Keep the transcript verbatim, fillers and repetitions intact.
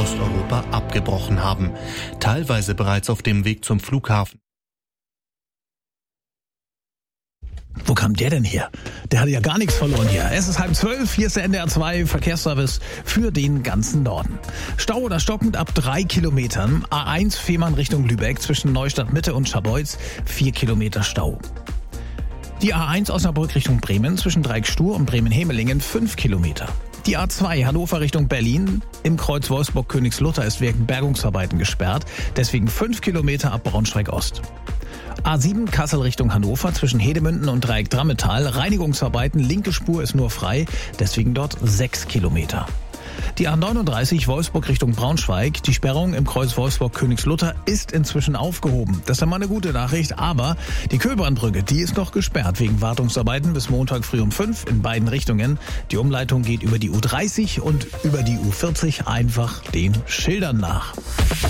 Osteuropa abgebrochen haben. Teilweise bereits auf dem Weg zum Flughafen. Wo kam der denn her? Der hatte ja gar nichts verloren hier. Es ist halb zwölf, hier ist der N D R zwei Verkehrsservice für den ganzen Norden. Stau oder stockend ab drei Kilometern. A eins Fehmarn Richtung Lübeck zwischen Neustadt Mitte und Scharbeutz, vier Kilometer Stau. Die A eins Osnabrück Richtung Bremen zwischen Dreieckstuhr und Bremen-Hemelingen, fünf Kilometer. Die A zwei Hannover Richtung Berlin im Kreuz Wolfsburg-Königslutter ist wegen Bergungsarbeiten gesperrt, deswegen fünf Kilometer ab Braunschweig Ost. A sieben Kassel Richtung Hannover zwischen Hedemünden und Dreieck Drammetal. Reinigungsarbeiten, linke Spur ist nur frei, deswegen dort sechs Kilometer. Die A neununddreißig Wolfsburg Richtung Braunschweig. Die Sperrung im Kreuz Wolfsburg-Königslutter ist inzwischen aufgehoben. Das ist ja mal eine gute Nachricht, aber die Köhlbrandbrücke, die ist noch gesperrt wegen Wartungsarbeiten bis Montag früh um fünf in beiden Richtungen. Die Umleitung geht über die U dreißig und über die U vierzig einfach den Schildern nach.